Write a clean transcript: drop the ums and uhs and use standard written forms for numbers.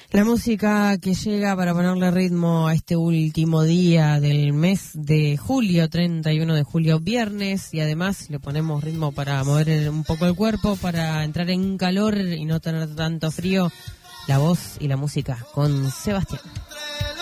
La música que llega para ponerle ritmo a este último día del mes de julio, 31 de julio, viernes, y además le ponemos ritmo para mover un poco el cuerpo, para entrar en calor y no tener tanto frío. La voz y la música con Sebastián.